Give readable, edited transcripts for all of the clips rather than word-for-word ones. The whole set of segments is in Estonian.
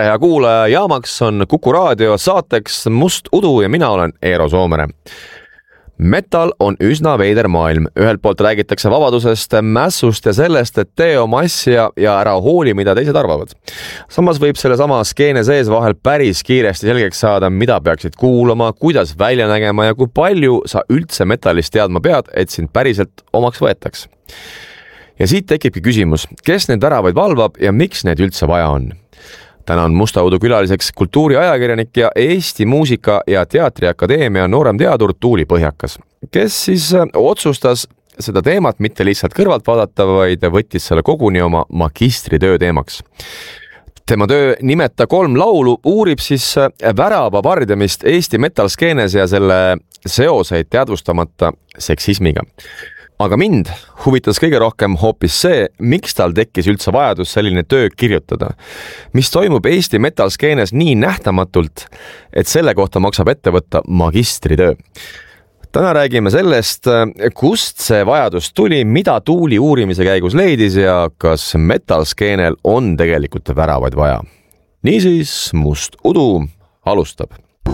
tere, hea kuulaja, jaamaks on Kuku Raadio saateks Must Udu ja mina olen Eero Soomere. Metal on üsna veider maailm. Ühelt poolt räägitakse vabadusest, mässust ja sellest, et tee oma asja ja ära hooli, mida teised arvavad. Samas võib selle sama skeene sees vahel päris kiiresti selgeks saada, mida peaksid kuulama, kuidas välja nägema ja kui palju sa üldse metallist teadma pead, et sind päriselt omaks võetaks. Ja siit tekibki küsimus, kes need väravaid valvab ja miks need üldse vaja on? Täna on Musta Udu külaliseks kultuuriajakirjanik ja Eesti Muusika- ja Teatriakadeemia noorem teadur Tuuli Põhjakas, kes siis otsustas seda teemat mitte lihtsalt kõrvalt vaadata, vaid võttis selle koguni oma magistritöö teemaks. Tema töö Nimeta 3 laulu uurib siis värava pardjamist Eesti metal-skeenes ja selle seoseid teadvustamata seksismiga. Aga mind huvitas kõige rohkem hoopis see, miks tal tekkis üldse vajadus selline töö kirjutada. Mis toimub Eesti metal-skeenes nii nähtamatult, et selle kohta maksab ette võtta magistritöö. Täna räägime sellest, kust see vajadus tuli, mida Tuuli uurimise käigus leidis ja kas metal-skeenel on tegelikult väravaid vaja. Niisiis Must Udu alustab.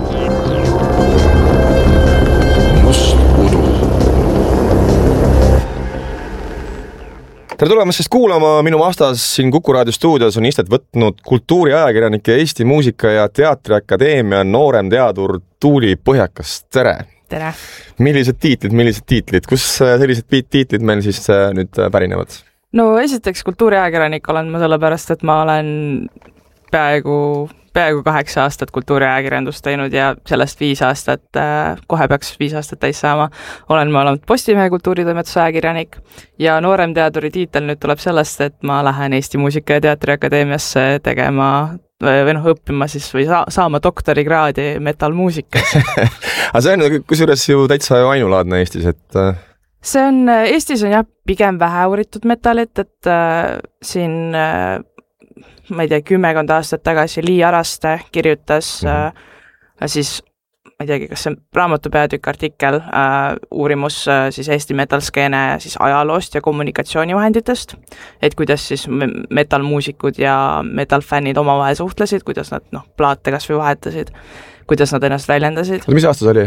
Tere tulemast sest kuulama, minu vastas siin Kuku Raadio stuudios on istet võtnud kultuuriajakirjanik ja Eesti Muusika- ja Teatriakadeemia noorem teadur Tuuli Põhjakas. Tere! Tere! Millised tiitlid? Kus sellised tiitlid meil siis nüüd pärinevad? No esiteks kultuuriajakirjanik olen ma sellepärast, et ma olen peaaegu 8 aastat kultuuriajakirjandust teinud ja sellest 5 aastat, kohe peaks 5 aastat täis saama, olen ma olnud Postimehe kultuuritoimetuse ajakirjanik ja noorem teaduri tiitel nüüd tuleb sellest, et ma lähen Eesti Muusika- ja Teatriakadeemiasse tegema või õppima siis või saama doktorikraadi metalmuusikas. Aga see on kusjuures ju täitsa ainulaadne Eestis, et... Eestis on jah pigem vähe uuritud metalit, et siin... ma ei tea, 10 aastat tagasi Lii Araste kirjutas siis, ma ei teagi, kas see raamatu peatükk artikkel uurimus siis Eesti metalskeene siis ajaloost ja kommunikatsioonivahenditest, et kuidas siis metalmuusikud ja metalfännid omavahel suhtlesid, kuidas nad plaate kas või vahetasid, kuidas nad ennast väljendasid. Mis aasta see oli?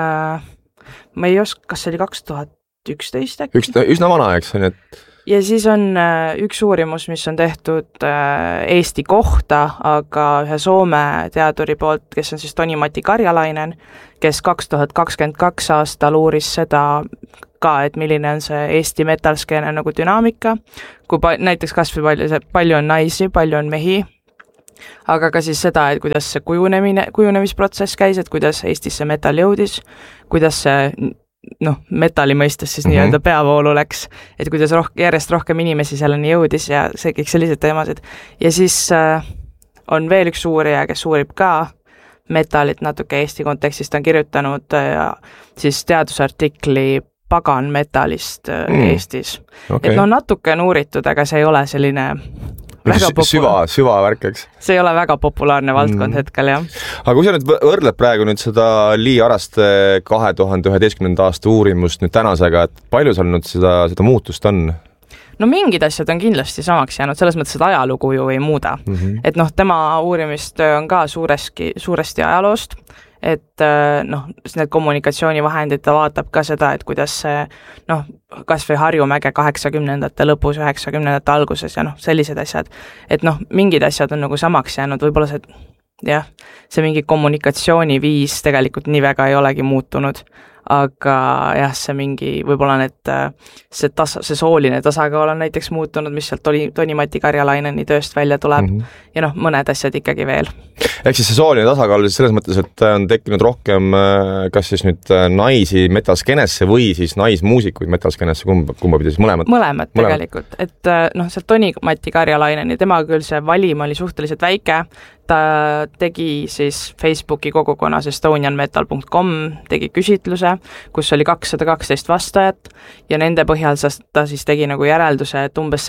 Ma ei oska, kas see oli 2011 äkki? Üsna vana, eks on, et... Ja siis on üks uurimus, mis on tehtud Eesti kohta, aga ühe Soome teaduri poolt, kes on siis Toni-Matti Karjalainen, kes 2022 aastal uuris seda ka, et milline on see Eesti metalskeene nagu dünaamika, kui näiteks kas või palju on naisi, palju on mehi, aga ka siis seda, et kuidas see kujunemisprotsess käis, et kuidas Eestisse metal jõudis, kuidas see metalli mõistes siis nii-öelda peavoolu läks, et kuidas järjest rohkem inimesi selleni jõudis ja see kõik sellised teemasid. Ja siis on veel üks uurija, kes uurib ka metalit natuke Eesti kontekstist, on kirjutanud siis teadusartikli pagan metalist Eestis. Okay. Et natuke on uuritud, aga see ei ole selline süva värk, eks? See ei ole väga populaarne valdkond hetkel, jah. Aga kui sa nüüd võrdled praegu nüüd seda Lii Araste 2011. aasta uurimust nüüd tänasega, et palju seal nüüd seda muutust on? No mingid asjad on kindlasti samaks jäänud, selles mõttes, et ajalugu ju ei muuda. Et tema uurimistöö on ka suuresti ajaloost, et need kommunikatsioonivahendid ta vaatab ka seda, et kuidas see kas või Harjumäge 80-ndate lõpus, 90-ndate alguses ja sellised asjad, et mingid asjad on nagu samaks jäänud, võib-olla see mingi kommunikatsiooniviis tegelikult nii väga ei olegi muutunud, aga jah, see mingi, võib-olla see sooline tasakaal on näiteks muutunud, mis sealt Toni-Matti Karjalaineni tööst välja tuleb ja mõned asjad ikkagi veel. Ehk siis see sooline tasakaal selles mõttes, et on tekkinud rohkem kas siis nüüd naisi metalskenesse või siis naismuusikuid metalskenesse, kumba pidi siis mõlemad? Mõlemad tegelikult, et sealt Toni-Matti Karjalaineni, tema küll see valim oli suhteliselt väike, ta tegi siis Facebooki kogukonnas estonianmetal.com tegi küsitluse, kus oli 212 vastajat ja nende põhjal ta siis tegi nagu järelduse, et umbes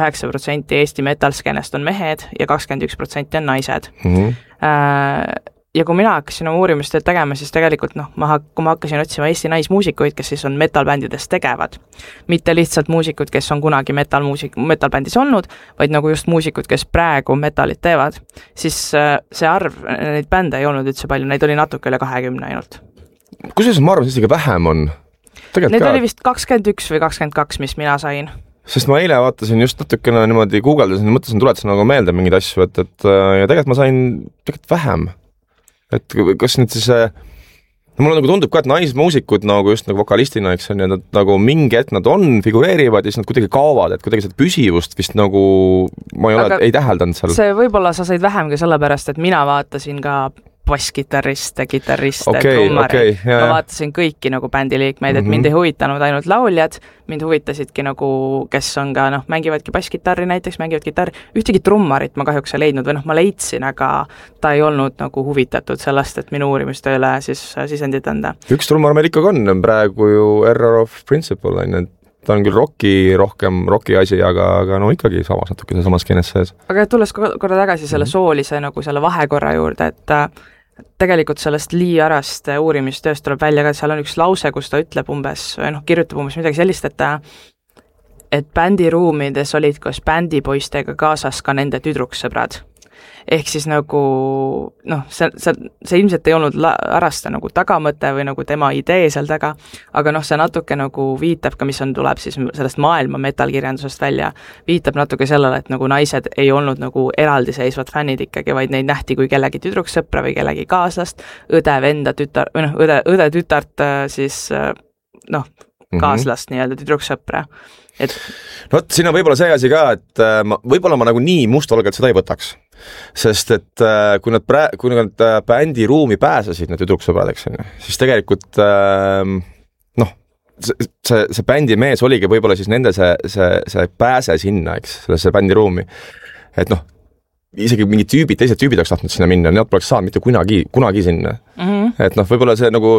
79% Eesti metalskenest on mehed ja 21% on naised. ja kui mina hakkasin oma uurimustööd tegema, siis tegelikult kui ma hakkasin otsima Eesti naismuusikuid, kes siis on metal-bändides tegevad, mitte lihtsalt muusikud, kes on kunagi metal-bändis olnud, vaid nagu just muusikud, kes praegu metalit teevad, siis see arv, neid bände ei olnud üldse palju, neid oli natuke üle 20 ainult. Kusjuures ma arvan, et isegi vähem on? Neid oli vist 21 või 22, mis mina sain. Sest ma eile vaatasin just natukene niimoodi guugeldasin ja mõtlesin nagu meelde mingeid asju, ja tegelikult ma sain vähem. Et kas nüüd siis mulle nagu tundub ka, et naismuusikud nagu just nagu vokalistina, eks on, ja nad nagu mingi hetk nad figureerivad ja siis nad kuidagi kaovad, et kuidagi seda püsivust vist nagu ma ei täheldanud seal. See võib-olla sa said vähem ka sellepärast, et mina vaatasin ka basskitarriste, kitarriste, trummareid. Ma vaatasin kõiki nagu bändiliikmeid, et mind ei huvitanud ainult lauljad, mind huvitasidki nagu, kes on ka, mängivadki basskitarri näiteks, mängivad kitarri. Ühtegi trummarit ma kahjuks ei leidnud või ma leidsin, aga ta ei olnud nagu huvitatud sellest, et minu uurimistööle siis sisendit anda. Üks trummar meil ikkagi on praegu ju Error of Principle, ta on küll rocki asi, aga no ikkagi samas natuke samas skeenes sees. Aga tulles korra tagasi selle soolise nagu selle vahekorra juurde, et tegelikult sellest Lee Arast uurimistööst tuleb välja ka, et seal on üks lause, kus ta ütleb kirjutab umbes midagi sellist, et bändiruumides olid koos bändipoistega kaasas ka nende tüdruksõbrad. Ehk siis nagu, see ilmselt ei olnud Araste nagu tagamõte või nagu tema idee seal taga, aga see natuke nagu viitab ka, mis tuleb siis sellest maailma metalkirjandusest välja, viitab natuke sellele, et nagu naised ei olnud nagu eraldiseisvad fännid ikkagi, vaid neid nähti kui kellegi tüdruksõpra või kellegi kaaslast, õde-venda tütar, või õde-tütart siis kaaslast nii-öelda tüdruksõpra. Siin on võib-olla see asi ka, et võib-olla ma nagu nii mustvalgelt seda ei võtaks. Sest et kui nad bändiruumi pääsesid, need tüdruksõbradeks, siis tegelikult see bändimees oligi võib-olla siis nende see pääse sinna, eks, sellesse bändiruumi. Et isegi mingid teised tüübid oleks tahtnud sinna minna, nad poleks saanud mitte kunagi sinna. Et võib-olla see nagu,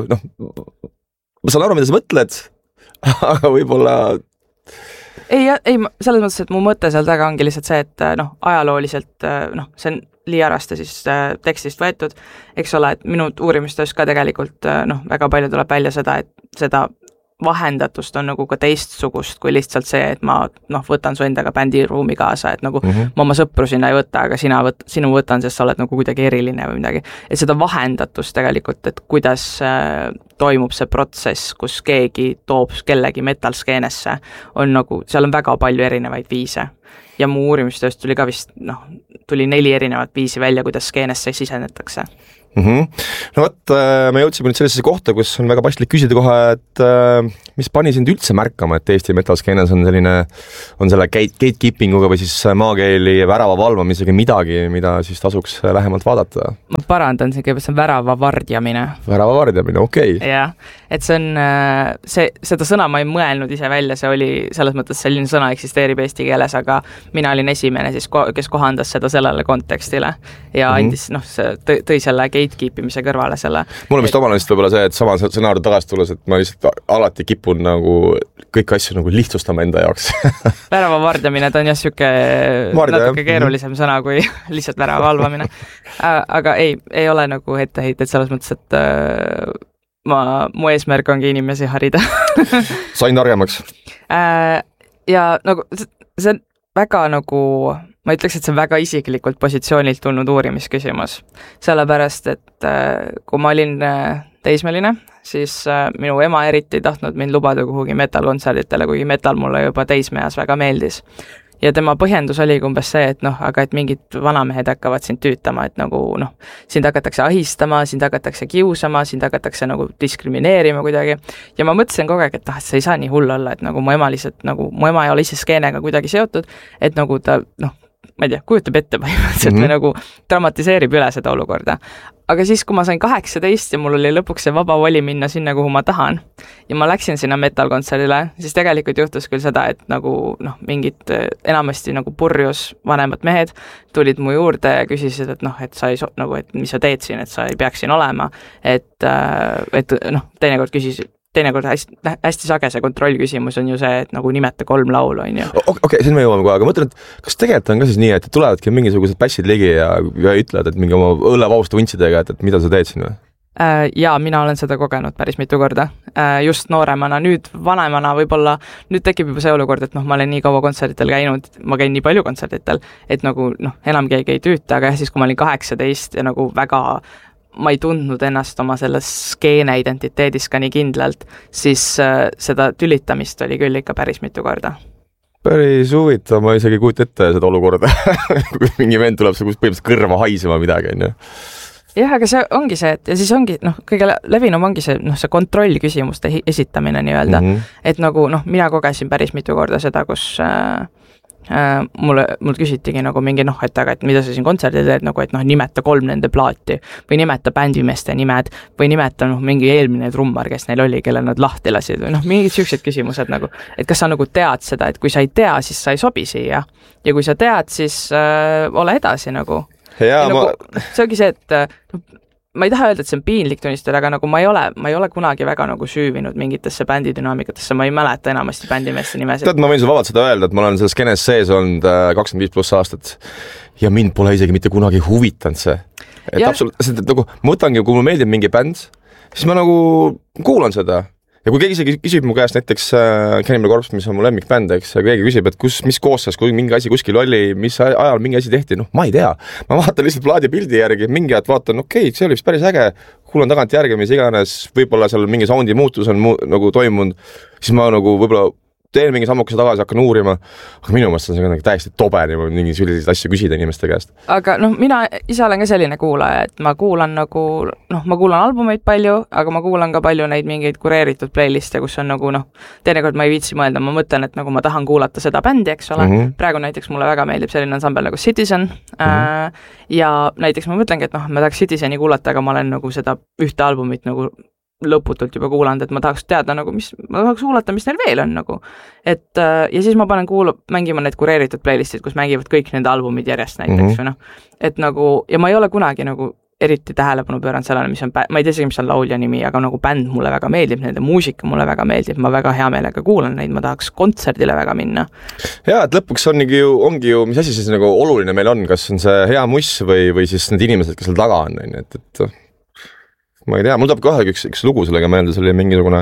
ma saan aru, mida sa mõtled, aga võib-olla Ei, selles mõttes, et mu mõte seal taga ongi lihtsalt see, et ajalooliselt see on Lee Araste siis tekstist võetud, eks ole, et minu uurimistöös ka tegelikult väga palju tuleb välja seda, et seda vahendatust on nagu ka teistsugust kui lihtsalt see, et ma võtan su endaga bändiruumi kaasa, et nagu ma oma sõpru sinna ei võta, aga sinu võtan, sest sa oled nagu kuidagi eriline või midagi. Et seda vahendatust tegelikult, et kuidas toimub see protsess, kus keegi toob kellegi metal-skeenesse, on nagu, seal on väga palju erinevaid viise. Ja mu uurimistööst tuli ka vist, tuli 4 erinevat viisi välja, kuidas skeenesse sisenetakse. No vot, me jõudsime nüüd sellisesse kohta, kus on väga paslik küsida kohe, et mis pani sind üldse märkama, et Eesti metal-skeenes on selle gatekeepinguga või siis maakeeli värava valvamisega midagi, mida siis tasuks lähemalt vaadata? Ma parandan see, see on värava vardjamine. Värava vardjamine, okei. Jah, et see on, seda sõna ma ei mõelnud ise välja, see oli selles mõttes selline sõna eksisteerib eesti keeles, aga mina olin esimene siis, kes kohandas seda sellele kontekstile ja andis, tõi selle gatekeepimise kõrvale selle. Mul on vist omal lihtsalt võib-olla see, et sama sõnaardu tagasi tulles, et ma lihtsalt alati kipun nagu kõik asju nagu lihtsustama enda jaoks. Värava vardjamine, ta on jah siuke natuke keerulisem sõna kui lihtsalt värava valvamine. Aga ei ole nagu etteheited selles mõttes, et mu eesmärk ongi inimesi harida. Sain targemaks. Ja nagu see on väga nagu, ma ütleks, et see on väga isiklikult positsioonilt tulnud uurimisküsimus. Sellepärast, et kui ma olin teismeline, siis minu ema eriti ei tahtnud mind lubada kuhugi metal-kontserditele, kuigi metal mulle juba teismeas väga meeldis. Ja tema põhjendus oli umbes see, et aga et mingid vanamehed hakkavad sind tüütama, et nagu sind hakatakse ahistama, sind hakatakse kiusama, sind hakatakse nagu diskrimineerima kuidagi. Ja ma mõtlesin kogu aeg, et see ei saa nii hull olla, et nagu mu ema lihtsalt, nagu mu ema ei ole ise skeenega kuidagi seotud, et nagu ta, ma ei tea, kujutab ette põhimõtteliselt või nagu dramatiseerib üle seda olukorda. Aga siis, kui ma sain 18 ja mul oli lõpuks see vaba voli minna sinna, kuhu ma tahan ja ma läksin sinna metal-kontserdile, siis tegelikult juhtus küll seda, et nagu mingid enamasti nagu purjus vanemad mehed tulid mu juurde ja küsisid, et et sa ei et mis sa teed siin, et sa ei peaks siin olema, et teinekord küsisid, teinekord hästi sage see kontrollküsimus on ju see, et nagu nimeta 3 laulu, on ju. Okei, siin me jõuame kohe, aga mõtlen, et kas tegelikult on ka siis nii, et tulevadki mingisugused pässid ligi ja ütlevad, et mingi oma õllevausta vuntsidega, et mida sa teed siin või? Ja mina olen seda kogenud päris mitu korda, just nooremana, nüüd vanemana võib-olla, nüüd tekib juba see olukord, et ma olen nii kaua kontserditel käinud, ma käin nii palju kontserditel, et nagu enam keegi ei tüüta, aga siis kui ma olin 18 ja nagu väga ma ei tundnud ennast oma selles skeene identiteedis ka nii kindlalt, siis seda tülitamist oli küll ikka päris mitu korda. Päris huvitav, ma isegi kujuta ette seda olukorda, kui mingi vend tuleb see põhimõtteliselt kõrva haisema midagi, on ju. Jah, aga see ongi see, et ja siis ongi, kõige levinum ongi see, see kontrollküsimuste esitamine nii-öelda, et nagu, mina kogesin päris mitu korda seda, kus mul küsitigi nagu mingi et aga, et mida sa siin kontserdil teed, nagu, et nimeta 3 nende plaati või nimeta bändimeeste nimed või nimeta mingi eelmine trummar, kes neil oli, kelle nad lahti lasid või mingid sellised küsimused nagu, et kas sa nagu tead seda, et kui sa ei tea, siis sa ei sobi siia ja kui sa tead, siis ole edasi nagu. Ja nagu, see ongi see, et ma ei taha öelda, et see on piinlik tunnistada, aga nagu ma ei ole kunagi väga nagu süüvinud mingitesse bändidünaamikatesse, ma ei mäleta enamasti bändimeeste nimesid. Tead, ma võin sulle vabalt seda öelda, et ma olen selles skeenes sees olnud 25+ aastat ja mind pole isegi mitte kunagi huvitanud see. Et absoluutselt, nagu, ma võtangi, kui mulle meeldib mingi bänd, siis ma nagu kuulan seda. Ja kui keegi küsib mu käest näiteks Cannibal Corpse, mis on mu lemmikbänd, eks, ja keegi küsib, et mis koosses, kui mingi asi kuskil oli, mis ajal mingi asi tehti, ma ei tea. Ma vaatan lihtsalt plaadi pildi järgi, mingi ajad vaatan, okei, see oli päris äge, kuulan tagant järgi, mis iganes, võib-olla seal mingi soundi muutus on nagu toimunud, siis ma nagu võib-olla teen mingi sammukese tagasi, hakkan uurima, aga minu mõttes on see täiesti tobe mingi selliseid asju küsida inimeste käest. Aga mina ise olen ka selline kuulaja, et ma kuulan nagu, ma kuulan albumeid palju, aga ma kuulan ka palju neid mingeid kureeritud playliste, kus on nagu teinekord ma ei viitsi mõelda, ma mõtlen, et nagu ma tahan kuulata seda bändi, eks ole. Praegu näiteks mulle väga meeldib selline ansambel nagu Citizen ja näiteks ma mõtlengi, et ma tahaks Citizeni kuulata, aga ma olen nagu seda ühte albumit nagu lõputult juba kuulanud, et ma tahaks teada nagu, ma tahaks kuulata, mis neil veel on nagu. Et ja siis ma panen mängima need kureeritud playlistid, kus mängivad kõik nende albumid järjest näiteks või et nagu, ja ma ei ole kunagi nagu eriti tähelepanu pööranud sellele, mis on, ma ei tea isegi, mis on laulja nimi, aga nagu bänd mulle väga meeldib, nende muusika mulle väga meeldib, ma väga hea meelega kuulan neid, ma tahaks kontserdile väga minna. Jaa, et lõpuks ongi ju, mis asi siis nagu oluline meil on, kas on see hea muss või siis need inimesed, kes seal taga on, et ma ei tea, mul tuleb kohe üks lugu sellega meelde, see oli mingisugune,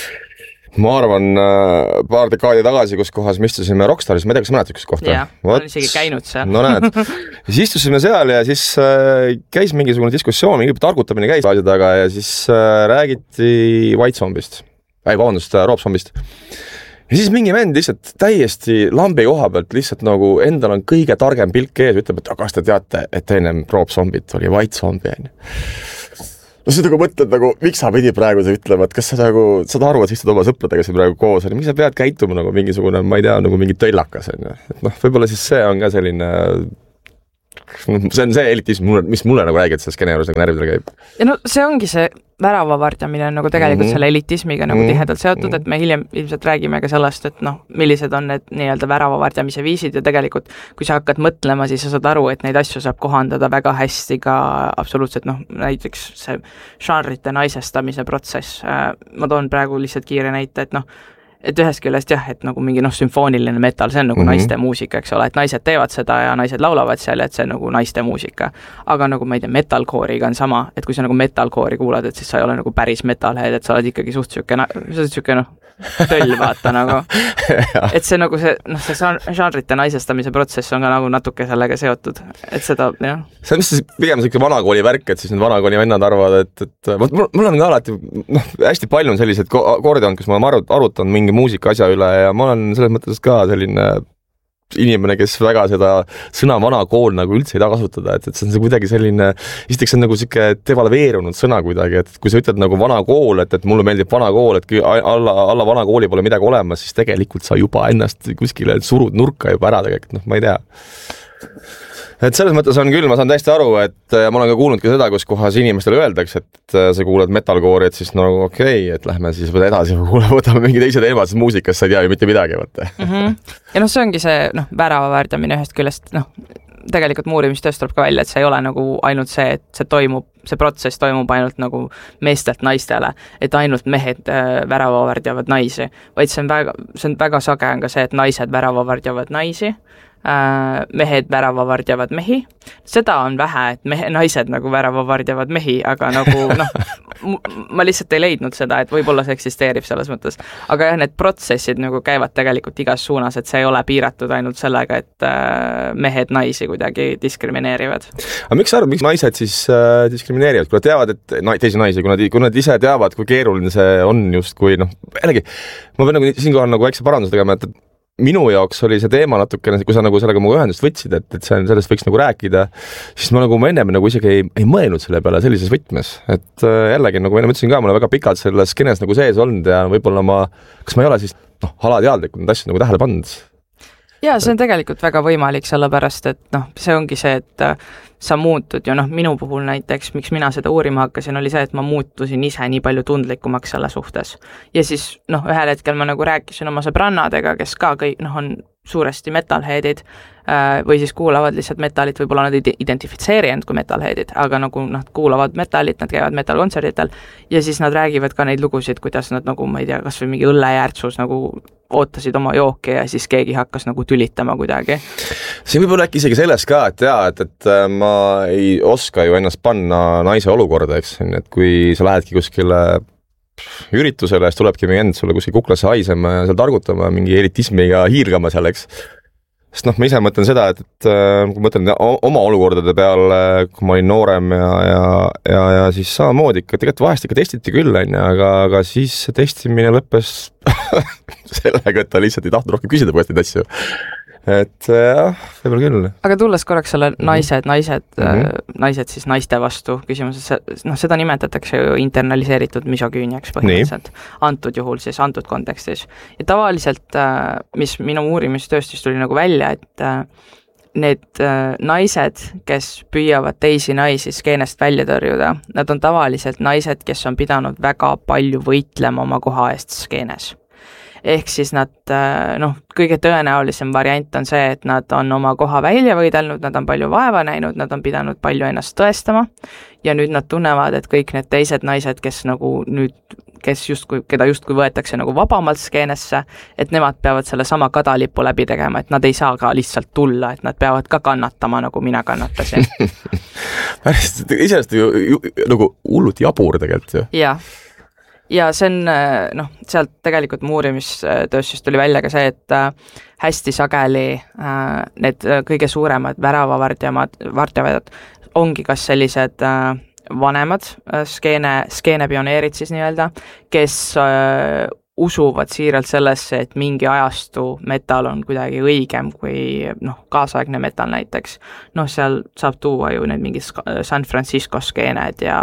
ma arvan, paar dekaadi tagasi, kus kohas me istusime Rockstaris, ma ei tea, kas mäletad kus kohta? Jah, ma olen isegi käinud seal. No näed, siis istusime seal ja siis käis mingisugune diskussioon, mingi targutamine käis laasi taga ja siis räägiti White Zombist, Rob Zombist. Ja siis mingi vend lihtsalt täiesti lambi koha pealt lihtsalt nagu endal on kõige targem pilk ees, ütleb, et kas te teate, et ennem Rob Zombit oli White Zombi, no sa nagu mõtled nagu, miks sa pidi praegu see ütlema, et kas sa nagu, saad aru, et sa istud oma sõpradega siin praegu koos, miks sa pead käituma nagu mingisugune, ma ei tea, nagu mingi tõllakas, et võib-olla siis see on ka selline, see on see elitism, mis mulle nagu räägid, see skeneerus nagu närvidele käib. Ja see ongi see väravavardjamine on nagu tegelikult selle elitismiga nagu tihedalt seotud, et me hiljem ilmselt räägime ka sellest, et millised on need nii-öelda väravavardjamise viisid ja tegelikult, kui sa hakkad mõtlema, siis sa saad aru, et neid asju saab kohandada väga hästi ka absoluutselt, näiteks see žanrite naisestamise protsess. Ma toon praegu lihtsalt kiire näite, et ühest küljest jah, et nagu mingi sümfooniline metal, see on nagu naiste muusika, eks ole, et naised teevad seda ja naised laulavad seal, et see on nagu naiste muusika. Aga nagu ma ei tea, metalcore'iga on sama, et kui sa nagu metalcore'i kuulad, et siis sa ei ole nagu päris metalhead, et sa oled ikkagi suht siuke töll vaata nagu. Et see nagu see žanrite naisestamise protsess on ka nagu natuke sellega seotud, et seda, jah. See on vist pigem selline vanakooli värk, et siis need vanakooli vennad arvavad, et mul on ka alati, hästi palju on sellised kordi olnud, kus ma olen arutanud mingi muusika asja üle ja ma olen selles mõttes ka selline inimene, kes väga seda sõna vanakool nagu üldse ei taha kasutada, et see on kuidagi selline, esiteks see on nagu siuke devalveerunud sõna kuidagi, et kui sa ütled nagu vanakool, et mulle meeldib vanakool, et alla vanakooli pole midagi olemas, siis tegelikult sa juba ennast kuskile surud nurka juba ära tegelikult, ma ei tea. Et selles mõttes on küll, ma saan täiesti aru, et ma olen ka kuulnud ka seda, kus kohas inimestele öeldakse, et sa kuulad metalcore'i, et siis nagu okei, et lähme siis edasi, võtame mingi teise teema, sest muusikast sa ei tea ju mitte midagi. Ja see ongi see väravaväärdamine ühest küljest, tegelikult uurimistööst tuleb ka välja, et see ei ole nagu ainult see, et see protsess toimub ainult nagu meestelt naistele, et ainult mehed väravavardjavad naisi, vaid see on väga sage on ka see, et naised väravavardjavad naisi, mehed väravavardjavad mehi, seda on vähe, et naised nagu väravavardjavad mehi, aga nagu ma lihtsalt ei leidnud seda, et võib-olla see eksisteerib selles mõttes. Aga jah, need protsessid nagu käivad tegelikult igas suunas, et see ei ole piiratud ainult sellega, et mehed naisi kuidagi diskrimineerivad. Aga miks sa arvad, miks naised siis diskrimineerivad, kui nad teavad, et teisi naisi, kui nad ise teavad, kui keeruline see on just kui jällegi, ma pean siinkohal väikse paranduse tegema, et minu jaoks oli see teema natukene, kui sa sellega ühendust võtsid, et sellest võiks rääkida, siis ma ennem isegi ei mõelnud selle peale sellises võtmes, et jällegi, nagu enne mõtlesin ka, ma olen väga pikalt selles skeenes sees olnud ja võib-olla kas ma ei ole siis alateadlikult neid asju tähele pannud? Jaa, see on tegelikult väga võimalik, sellepärast et see ongi see, et sa muutud ju, minu puhul näiteks, miks mina seda uurima hakkasin, oli see, et ma muutusin ise nii palju tundlikumaks selle suhtes. Ja siis, ühel hetkel ma rääkisin oma sõbrannadega, kes ka kõik, on suuresti metalheadid või siis kuulavad lihtsalt metalit, võib-olla nad ei identifitseeri end kui metalheadid, aga nad kuulavad metalit, nad käivad metalkontserditel ja siis nad räägivad ka neid lugusid, kuidas nad ma ei tea, kas või mingi õllejärtsus ootasid oma jooki ja siis keegi hakkas tülitama kuidagi. See võib olla äkki isegi selles ka, et ma ei oska ju ennast panna naise olukorda, eks, et kui sa lähedki kuskile üritusele, siis tulebki meie end sulle kuskil kuklasse haisema ja seal targutama, mingi elitismiga hiirgama seal, eks. Sest ma ise mõtlen seda, et kui mõtlen oma olukordade peale, kui ma olin noorem ja siis samamoodi ikka, tegelikult vahest ikka testiti küll, aga siis see testimine lõppes sellega, et ta lihtsalt ei tahtnud rohkem küsida põhjast neid asju. Et jah, võib-olla küll. Aga tulles korraks selle naised siis naiste vastu küsimuses, seda nimetatakse ju internaliseeritud misogüüniaks põhimõtteliselt. Antud juhul siis, antud kontekstis. Ja tavaliselt, mis minu uurimistööstis tuli välja, et need naised, kes püüavad teisi naisi skeenest välja tõrjuda, nad on tavaliselt naised, kes on pidanud väga palju võitlema oma koha eest skeenes. Ehk siis nad, kõige tõenäolisem variant on see, et nad on oma koha välja võidelnud, nad on palju vaeva näinud, nad on pidanud palju ennast tõestama ja nüüd nad tunnevad, et kõik need teised naised, keda justkui võetakse vabamalt skeenesse, et nemad peavad selle sama kadalipu läbi tegema, et nad ei saa ka lihtsalt tulla, et nad peavad ka kannatama, nagu mina kannatasin. Iseenesest ju hullult jabur tegelikult ju. Jah. Ja see on, sealt tegelikult uurimistööstis tuli välja ka see, et hästi sageli need kõige suuremad väravavardjavad ongi kas sellised vanemad skeene pioneerid siis nii-öelda, kes usuvad siiralt sellesse, et mingi ajastu metal on kuidagi õigem kui kaasaegne metal näiteks. Seal saab tuua ju need mingid San Francisco skeened ja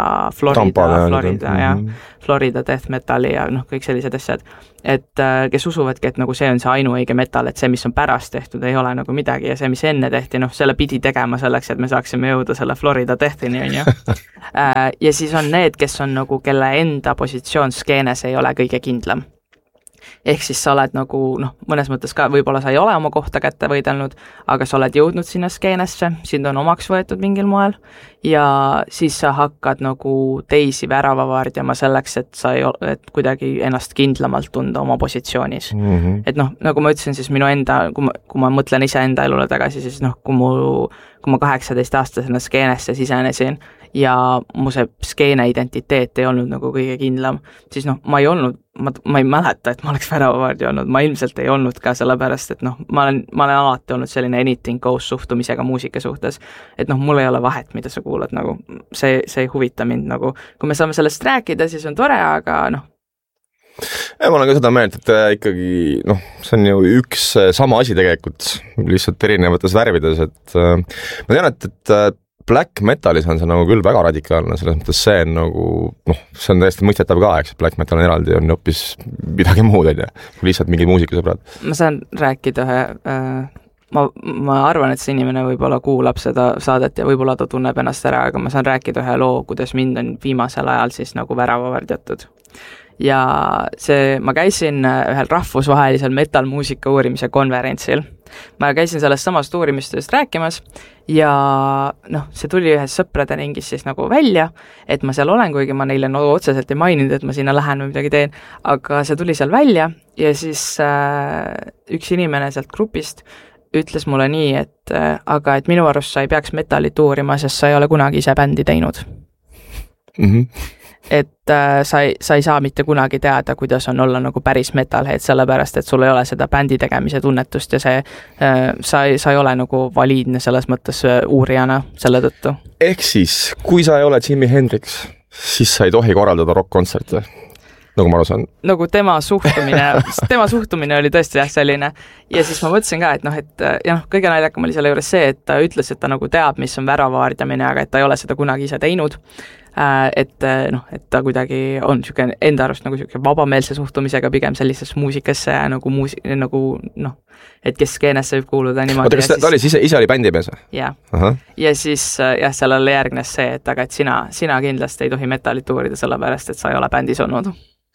Florida death metali ja kõik sellised asjad. Et kes usuvadki, et see on see ainuõige metal, et see, mis on pärast tehtud, ei ole midagi ja see, mis enne tehti, selle pidi tegema selleks, et me saaksime jõuda selle Florida deathini, on ju. Ja siis on need, kes on kelle enda positsioon skeenes ei ole kõige kindlam. Ehk siis sa oled mõnes mõttes ka, võib-olla sa ei ole oma kohta kätte võidelnud, aga sa oled jõudnud sinna skeenesse, sind on omaks võetud mingil moel ja siis sa hakkad teisi väravavardjama selleks, et kuidagi ennast kindlamalt tunda oma positsioonis. Et nagu ma ütlesin, siis minu enda, kui ma mõtlen ise enda elule tagasi, siis kui ma 18-aastasena skeenesse sisenesin ja mu see skeene identiteet ei olnud kõige kindlam, siis ma ei mäleta, et ma oleks väravavardja olnud, ma ilmselt ei olnud ka sellepärast, et ma olen alati olnud selline anything goes suhtumisega muusika suhtes, et mul ei ole vahet, mida sa kuulad, see ei huvita mind, kui me saame sellest rääkida, siis on tore, aga Ja ma olen ka seda meelt, et ikkagi see on ju üks sama asi tegelikult, lihtsalt erinevates värvides, et ma tean, et black metalis on see küll väga radikaalne, selles mõttes see on see on täiesti mõistetav ka, eks, black metal on eraldi, on hoopis midagi muud, kui lihtsalt mingi muusikasõbrad. Ma saan rääkida ma arvan, et see inimene võib-olla kuulab seda saadet ja võib-olla ta tunneb ennast ära, aga ma saan rääkida ühe loo, kuidas mind on viimasel ajal siis väravavardjatud. ja ma käisin ühel rahvusvahelisel metal-muusika uurimise konverentsil. Ma käisin sellest samast uurimistööst rääkimas ja see tuli ühes sõprade ringis siis nagu välja, et ma seal olen, kuigi ma neile otseselt ei maininud, et ma sinna lähen või midagi teen, aga see tuli seal välja ja siis üks inimene sealt grupist ütles mulle nii, et minu arust sa ei peaks metallit uurima, sest sa ei ole kunagi ise bändi teinud. Et sa ei saa mitte kunagi teada, kuidas on olla nagu päris metalhead, sellepärast, et sul ei ole seda bändi tegemise tunnetust ja sa ei ole nagu valiidne selles mõttes uurijana selle tõttu. Ehk siis, kui sa ei ole Jimi Hendrix, siis sa ei tohi korraldada rock-kontserte, nagu ma aru saan. Nagu tema suhtumine oli tõesti selline ja siis ma mõtlesin ka, et kõige naljakam oli selle juures see, et ta ütles, et ta nagu teab, mis on väravavaardamine, aga et ta ei ole seda kunagi ise teinud. Et ta kuidagi on enda arust nagu vabameelse suhtumisega pigem sellisesse muusikasse ja et kes skeenesse võib kuuluda niimoodi. Oota, kas ta oli ise oli bändimees? Jah. Ja siis sellele järgnes see, et sina kindlasti ei tohi metallit uurida sellepärast, et sa ei ole bändis olnud.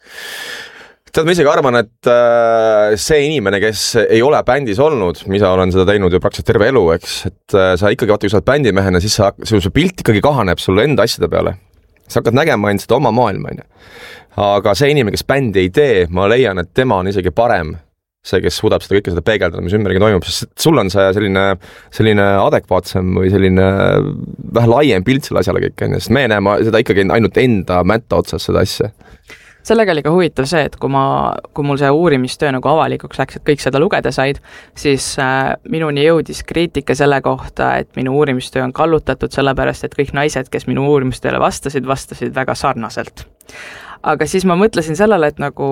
Tead, ma isegi arvan, et see inimene, kes ei ole bändis olnud, mida olen seda teinud ju praktiliselt terve elu, eks, et sa ikkagi vaata, kui sa oled bändimehena, siis see pilt ikkagi kahaneb sulle enda asjade peale. Sa hakkad nägema ainult seda oma maailma. Aga see inimene, kes bändi ei tee, ma leian, et tema on isegi parem see, kes suudab seda kõike seda peegeldada, mis ümbergi toimub, sest sul on see selline adekvaatsem või selline vähe laiem pilt selle asjale kõik, sest me näeme seda ikkagi ainult enda mätta otsas seda asja. Sellega oli ka huvitav see, et kui mul see uurimistöö nagu avalikuks läks, et kõik seda lugeda said, siis minuni jõudis kriitika selle kohta, et minu uurimistöö on kallutatud sellepärast, et kõik naised, kes minu uurimistööle vastasid väga sarnaselt. Aga siis ma mõtlesin sellele,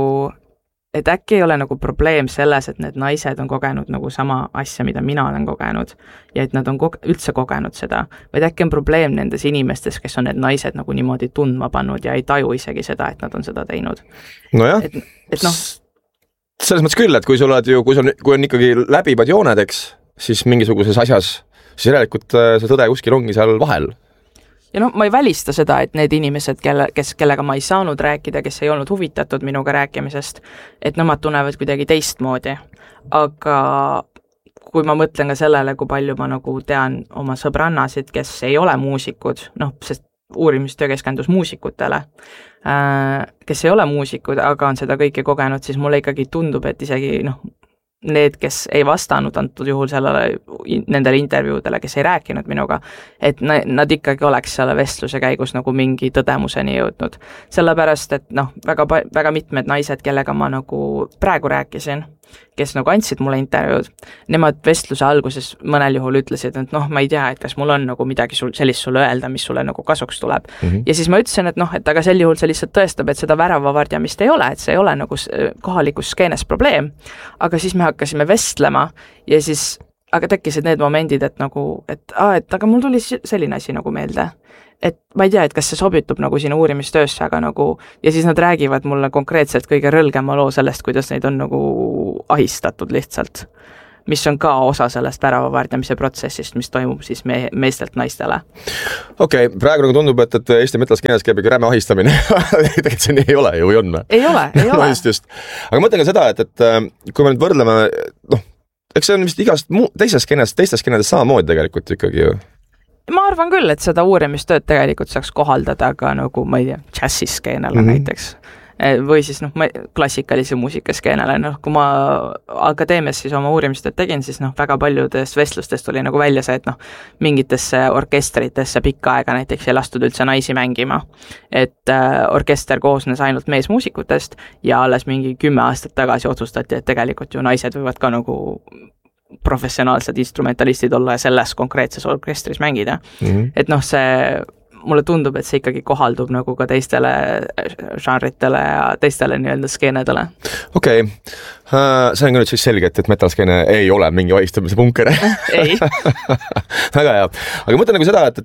et äkki ei ole nagu probleem selles, et need naised on kogenud nagu sama asja, mida mina olen kogenud ja et nad on üldse kogenud seda, vaid äkki on probleem nendes inimestes, kes on need naised nagu niimoodi tundma pannud ja ei taju isegi seda, et nad on seda teinud. Nojah, selles mõttes küll, et kui on ikkagi läbivad jooned, eks, siis mingisuguses asjas, siis järelikult see tõde kuskil ongi seal vahel. Ja ma ei välista seda, et need inimesed, kellega ma ei saanud rääkida, kes ei olnud huvitatud minuga rääkimisest, et nemad tunnevad kuidagi teistmoodi. Aga kui ma mõtlen ka sellele, kui palju ma nagu tean oma sõbrannasid, kes ei ole muusikud, sest uurimistöö keskendus muusikutele, kes ei ole muusikud, aga on seda kõike kogenud, siis mulle ikkagi tundub, et isegi need, kes ei vastanud antud juhul nendele intervjuudele, kes ei rääkinud minuga, et nad ikkagi oleks selle vestluse käigus nagu mingi tõdemuseni jõudnud. Sellepärast, et väga mitmed naised, kellega ma nagu praegu rääkisin, kes nagu andsid mulle intervjuud, nemad vestluse alguses mõnel juhul ütlesid, et ma ei tea, et kas mul on nagu midagi sellist sulle öelda, mis sulle nagu kasuks tuleb. Ja siis ma ütlesin, et aga sel juhul see lihtsalt tõestab, et seda väravavardjamist ei ole, et see ei ole nagu kohalikus skeenes probleem. Aga siis me hakkasime vestlema ja siis aga tekkisid need momendid, et aga mul tuli selline asi nagu meelde. Et ma ei tea, et kas see sobitub nagu sinu uurimistöösse, aga ja siis nad räägivad mulle konkreetselt kõige rõlgema loo sellest, kuidas neid on nagu ahistatud lihtsalt, mis on ka osa sellest väravavardjamise protsessist, mis toimub siis meestelt naistele. Okei, praegu nagu tundub, et Eesti metalskeenes käib ikka räme ahistamine. Tegelikult see nii ei ole ju, või on? Ei ole. Just. Aga mõtlen ka seda, et kui me nüüd võrdleme, eks see on vist igast teistes skeenedes samamoodi tegelikult ikkagi ju. Ma arvan küll, et seda uurimistööd tegelikult saaks kohaldada ka nagu, ma ei tea, džässiskeenele näiteks. Või siis klassikalise muusikaskeenele. Kui ma akadeemias siis oma uurimistööd tegin, siis väga paljudest vestlustest oli nagu välja see, et mingitesse orkestritesse pikka aega näiteks ei lastud üldse naisi mängima. Et orkester koosnes ainult meesmuusikutest ja alles mingi 10 aastat tagasi otsustati, et tegelikult ju naised võivad ka nagu professionaalsed instrumentalistid olla ja selles konkreetses orkestris mängida. Et mulle tundub, et see ikkagi kohaldub nagu ka teistele žanritele ja teistele nii-öelda skeenedele. Okei. See on ka nüüd siis selge, et metalskeene ei ole mingi vahistamise punker. Ei. Väga hea. Aga mõtlen nagu seda, et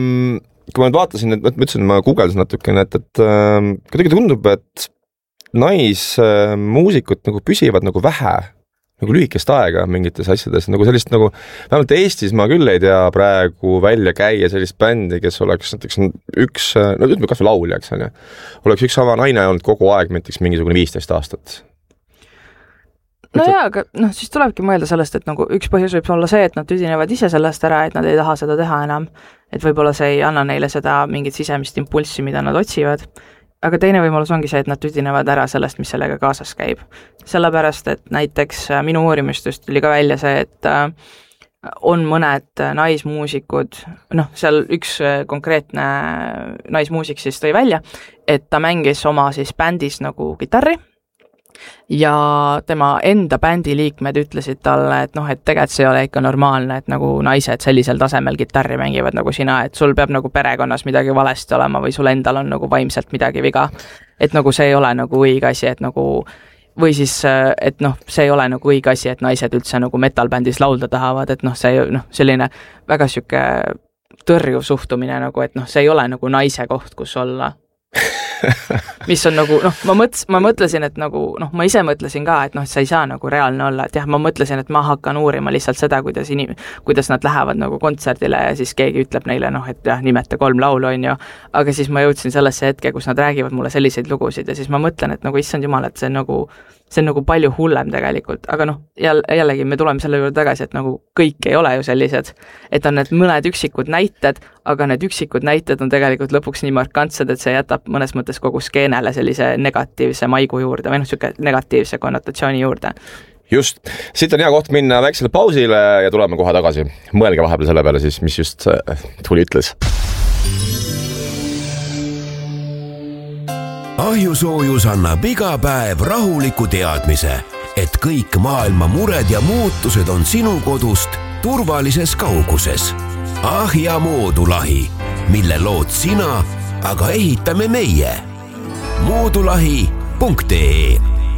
kui ma nüüd vaatasin, et ma ütlesin, ma googlesin natukene, et kuidagi tundub, et naismuusikud nagu püsivad nagu vähe nagu lühikest aega mingites asjades, nagu sellist nagu, vähemalt Eestis ma küll ei tea praegu välja käia sellist bändi, kes oleks näiteks üks, no ütleme kas või laulja, eks on ju, oleks üks sama naine olnud kogu aeg näiteks mingisugune 15 aastat. No jaa, aga siis tulebki mõelda sellest, et nagu üks põhjus võib olla see, et nad tüdinevad ise sellest ära, et nad ei taha seda teha enam, et võib-olla see ei anna neile seda mingit sisemist impulssi, mida nad otsivad, aga teine võimalus ongi see, et nad tüdinevad ära sellest, mis sellega kaasas käib. Sellepärast, et näiteks minu uurimustest tuli ka välja see, et on mõned naismuusikud, seal üks konkreetne naismuusik siis tõi välja, et ta mängis oma siis bändis nagu kitarri, ja tema enda bändi liikmed ütlesid talle, et et tegelikult see ei ole ikka normaalne, et nagu naised sellisel tasemel kitarri mängivad nagu sina, et sul peab nagu perekonnas midagi valesti olema või sul endal on nagu vaimselt midagi viga. Et nagu see ei ole nagu õige asi, et nagu või siis, et see ei ole nagu õige asi, et naised üldse nagu metalbändis laulda tahavad, et see selline väga siuke tõrjuv suhtumine nagu, et see ei ole nagu naise koht, kus olla. Mis on nagu, ma mõtlesin, et nagu, ma ise mõtlesin ka, et see ei saa nagu reaalne olla, et jah, ma mõtlesin, et ma hakkan uurima lihtsalt seda, kuidas nad lähevad nagu kontserdile ja siis keegi ütleb neile, et jah, nimeta 3 laulu, on ju, aga siis ma jõudsin sellesse hetke, kus nad räägivad mulle selliseid lugusid ja siis ma mõtlen, et nagu issand jumal, et see on nagu palju hullem tegelikult, aga jällegi me tuleme selle juurde tagasi, et nagu kõik ei ole ju sellised, et on need mõned üksikud näited, aga need üksikud näited on tegelikult lõpuks nii markantsed, et see jätab mõnes mõttes kogu skeenele sellise negatiivse maigu juurde või siuke negatiivse konnotatsiooni juurde. Just, siit on hea koht minna väiksele pausile ja tuleme kohe tagasi. Mõelge vahepeal selle peale siis, mis just Tuli ütles. Ahjusoojus annab iga päev rahuliku teadmise, et kõik maailma mured ja muutused on sinu kodust turvalises kauguses. Ahja moodulahi, mille lood sina, aga ehitame meie. moodulahi.ee.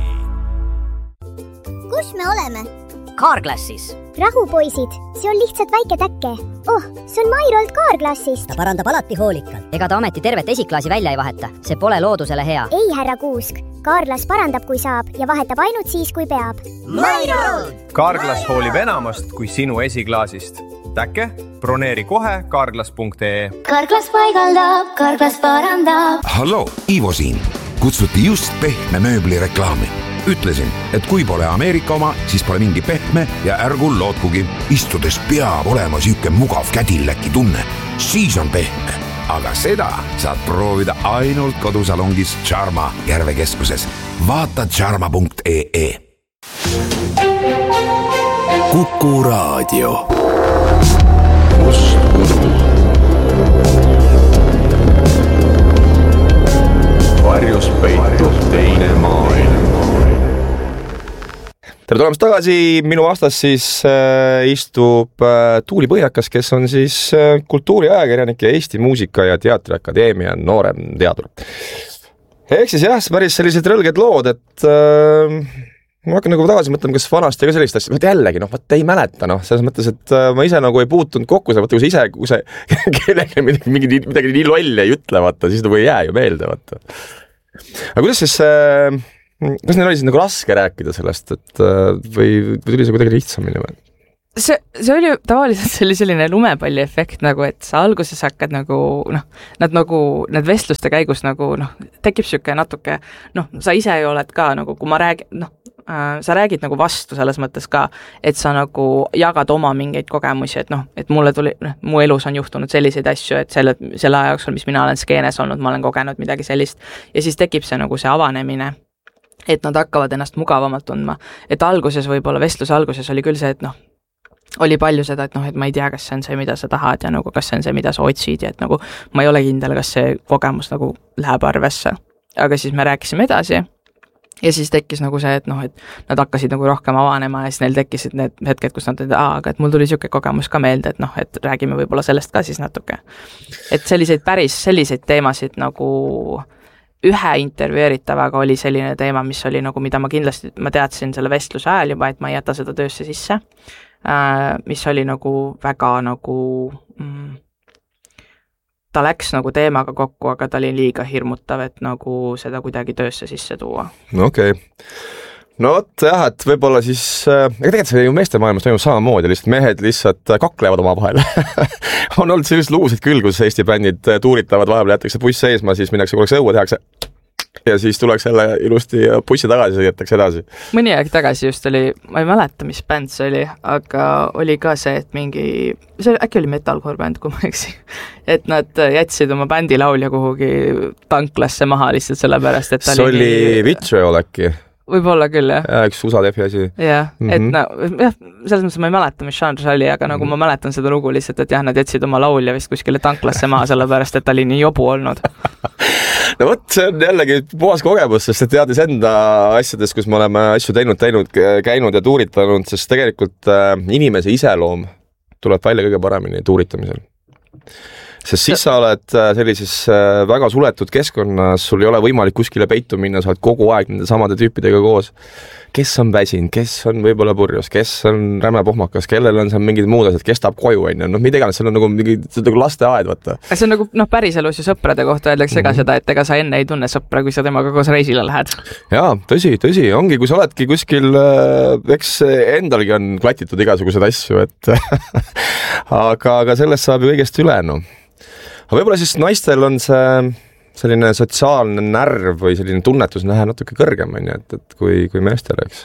Kus me oleme? Carglassis. Rahu, poisid, see on lihtsalt väike täkke. See on Mairolt Carglassist. Ta parandab alati hoolikalt. Ega ta ometi tervet esiklaasi välja ei vaheta. See pole loodusele hea. Ei, härra Kuusk. Carglass parandab, kui saab ja vahetab ainult siis, kui peab. Mairolt! Carglass hoolib enamast kui sinu esiklaasist. Täkke, broneeri kohe Carglass.ee. Carglass paigaldab, Carglass parandab. Hallo, Ivo siin. Kutsuti just pehme mööbli reklaami. Ütlesin, et kui pole Ameerika oma, siis pole mingi pehme ja ärgu lootkugi. Istudes peab olema siuke mugav kädilläki tunne. Siis on pehme. Aga seda saad proovida ainult kodusalongis Charma Järvekeskuses. Vaata charma.ee. Kuku Raadio. Varjus peitub teine maailm. Tere tulemast tagasi, minu vastas siis istub Tuuli Põhjakas, kes on siis kultuuriajakirjanik ja Eesti Muusika- ja Teatriakadeemia noorem teadur. Ehk siis jah, päris sellised rõlged lood, et ma hakkan nagu tagasi mõtlema, kas vanasti ka sellist asja, jällegi, ei mäleta, selles mõttes, et ma ise nagu ei puutunud kokku, kui see kellegi midagi nii lolli ei ütle, vaata, siis nagu ei jää ju meelde, vaata. Aga kuidas siis kas neil oli siis nagu raske rääkida sellest, et või tuli see kuidagi lihtsamini või? See oli tavaliselt selline lumepalli efekt nagu, et sa alguses hakkad nagu, need vestluste käigus nagu, tekib siuke natuke, sa ise ju oled ka nagu, kui ma räägin, sa räägid nagu vastu selles mõttes ka, et sa nagu jagad oma mingeid kogemusi, et mulle tuli, mu elus on juhtunud selliseid asju, et selle aja jooksul, mis mina olen skeenes olnud, ma olen kogenud midagi sellist ja siis tekib see nagu see avanemine, et nad hakkavad ennast mugavamalt tundma. Et alguses võib-olla vestluse alguses oli küll see, et oli palju seda, et et ma ei tea, kas see on see, mida sa tahad ja nagu kas see on see, mida sa otsid ja et nagu ma ei ole kindel, kas see kogemus nagu läheb arvesse. Aga siis me rääkisime edasi ja siis tekkis nagu see, et nad hakkasid nagu rohkem avanema ja siis neil tekkisid need hetked, kus nad aga et mul tuli siuke kogemus ka meelde, et räägime võib-olla sellest ka siis natuke. Et selliseid teemasid nagu ühe intervjueeritavaga oli selline teema, mis oli nagu, mida ma teadsin selle vestluse ajal juba, et ma ei jäta seda töösse sisse, mis oli nagu väga nagu, ta läks nagu teemaga kokku, aga ta oli liiga hirmutav, et nagu seda kuidagi töösse sisse tuua. Okei. no vot jah, et võib-olla siis, tegelikult see ju meeste maailmas toimub samamoodi, lihtsalt mehed lihtsalt kaklevad oma vahel on olnud sellised luusid küll, kus Eesti bändid tuuritavad, vahepeal jätakse buss seisma, siis minnakse korraks õue, tehakse ja siis tuleks jälle ilusti bussi tagasi, sõidetakse edasi. Mõni aeg tagasi just oli, ma ei mäleta, mis bänd see oli, aga oli ka see, et äkki oli metalcore bänd, kui ma eksi, et nad jätsid oma bändilaulja kuhugi tanklasse maha lihtsalt sellepärast, et see oli Vitriol äkki? Võib-olla küll, jah. Ja, üks USA defi asi. Jah, et jah, selles mõttes ma ei mäleta, mis žanr see oli, aga nagu ma mäletan seda lugu lihtsalt, et jah, nad jätsid oma laulja vist kuskile tanklasse maha, sellepärast, et ta oli nii jobu olnud. No vot, see on jällegi puhas kogemus, sest et teadis enda asjadest, kus me oleme asju teinud, käinud ja tuuritanud, sest tegelikult inimese iseloom tuleb välja kõige paremini tuuritamisel. Sest siis sa oled sellises väga suletud keskkonnas, sul ei ole võimalik kuskile peitu minna, sa oled kogu aeg nende samade tüüpidega koos. Kes on väsinud, kes on võib-olla purjus, kes on räme pohmakas, kellel on seal mingid muud asjad, kes tahab koju, mida iganes, seal on nagu lasteaed, vaata. See on nagu päriselus ju sõprade kohta öeldakse ka seda, et ega sa enne ei tunne sõpra, kui sa temaga koos reisile lähed. Jaa, tõsi, ongi, kui sa oledki kuskil, eks endalgi on klatitud igasugused asju, et aga sellest saab ju kõigest üle, no. Aga võib-olla siis naistel on see selline sotsiaalne närv või selline tunnetus näha natuke kõrgem, et kui meestel, eks?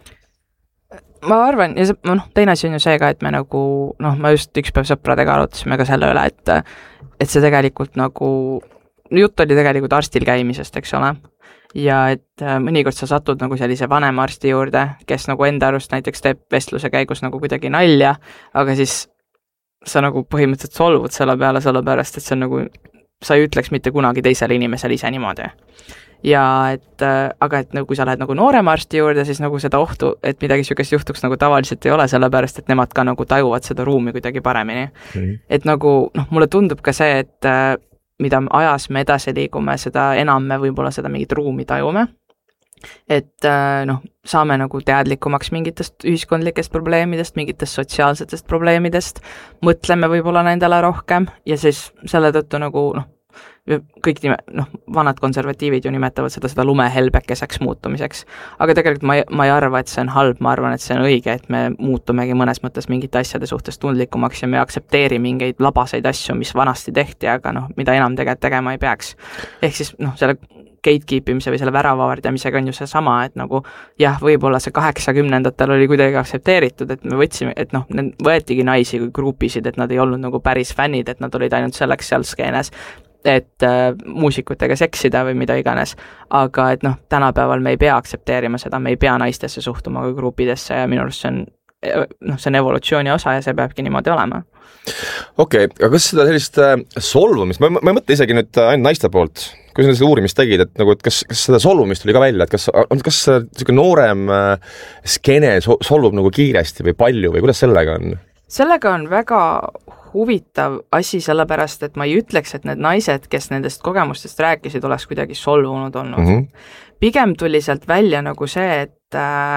Ma arvan, ja teine asi on ju see ka, et me nagu, ma just üks päev sõpradega arutasime ka selle üle, et see tegelikult nagu, jutt oli tegelikult arstil käimisest, eks ole, ja et mõnikord sa satud nagu sellise vanema arsti juurde, kes nagu enda arust näiteks teeb vestluse käigus nagu kuidagi nalja, aga siis sa nagu põhimõtteliselt solvud selle peale, sellepärast, et see on nagu, sa ei ütleks mitte kunagi teisele inimesele ise niimoodi. Ja aga et kui sa lähed nagu noorema arsti juurde, siis nagu seda ohtu, et midagi sükest juhtuks nagu tavaliselt ei ole, sellepärast, et nemad ka nagu tajuvad seda ruumi kuidagi paremini. Et nagu, mulle tundub ka see, et mida ajas me edasi liigume, seda enam me võib-olla seda mingit ruumi tajume. Et saame nagu teadlikumaks mingitest ühiskondlikest probleemidest, mingitest sotsiaalsetest probleemidest, mõtleme võib-olla nendele rohkem ja siis selle tõttu nagu kõik vanad konservatiivid ju nimetavad seda lumehelbekeseks muutumiseks, aga tegelikult ma ei arva, et see on halb, ma arvan, et see on õige, et me muutumegi mõnes mõttes mingite asjade suhtes tundlikumaks ja me aktsepteeri mingeid labaseid asju, mis vanasti tehti, aga mida enam tegelikult tegema ei peaks. Ehk siis selle gatekeepimise või selle väravavardjamisega on ju see sama, et nagu jah, võib-olla see 80-ndatel oli kuidagi aktsepteeritud, et me võtsime, et võetigi naisi kui grupisid, et nad ei olnud nagu päris fännid, et nad olid ainult selleks seal skeenes, et muusikutega seksida või mida iganes, aga et tänapäeval me ei pea aktsepteerima seda, me ei pea naistesse suhtuma kui grupidesse ja minu arust see on evolutsiooni osa ja see peabki niimoodi olema. Okei, aga kas seda sellist solvumist, ma ei mõtle isegi nüüd ainult naiste poolt, kui sa seda uurimist tegid, et kas seda solvumist tuli ka välja, et kas selline noorem skeene solvub nagu kiiresti või palju või kuidas sellega on? Sellega on väga huvitav asi, sellepärast, et ma ei ütleks, et need naised, kes nendest kogemustest rääkisid, oleks kuidagi solvunud olnud. Pigem tuli sealt välja nagu see, et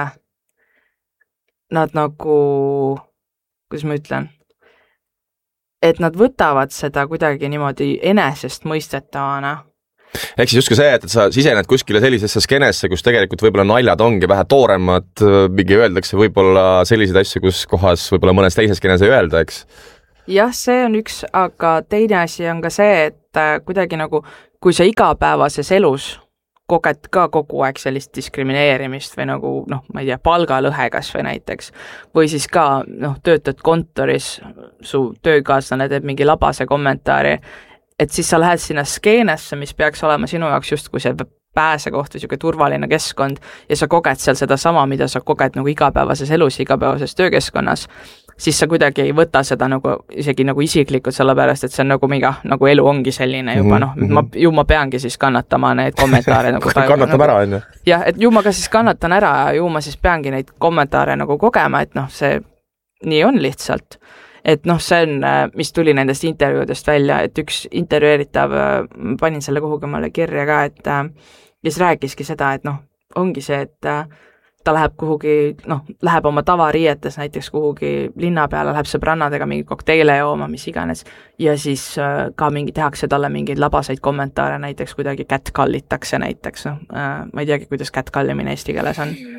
nad nagu, kuidas ma ütlen, et nad võtavad seda kuidagi niimoodi enesest mõistetavana. Ehk siis justkui see, et sa sisened kuskile sellisesse skenesse, kus tegelikult võib-olla naljad ongi vähe tooremad, mingi öeldakse võib-olla selliseid asju, kus kohas võib-olla mõnes teises skenes ei öelda, eks? Jah, see on üks, aga teine asi on ka see, et kuidagi nagu, kui sa igapäevases elus koged ka kogu aeg sellist diskrimineerimist või nagu, ma ei tea, palgalõhe kas või näiteks, või siis ka, töötad kontoris, su töökaaslane teeb mingi labase kommentaari, et siis sa lähed sinna skeenesse, mis peaks olema sinu jaoks justkui see pääsekoht või siuke turvaline keskkond ja sa koged seal seda sama, mida sa koged nagu igapäevases elus, igapäevases töökeskkonnas, siis sa kuidagi ei võta seda nagu isegi nagu isiklikult, sellepärast, et see on nagu mingi, nagu elu ongi selline juba, ma peangi siis kannatama need kommentaare nagu kannatab ära, on ju? Jah, et ju ma ka siis kannatan ära ja ju ma siis peangi neid kommentaare nagu kogema, et see nii on lihtsalt. Et see on, mis tuli nendest intervjuudest välja, et üks intervjueritav, panin selle kuhugi mulle kirja ka, et siis rääkiski seda, et ongi see, et ta läheb kuhugi, läheb oma tavariietes näiteks kuhugi linna peale, läheb sõbrannadega mingi kokteile jooma, mis iganes, ja siis ka tehakse talle mingeid labaseid kommentaare, näiteks kuidagi catcallitakse näiteks, ma ei teagi, kuidas catcallimine eesti keeles on.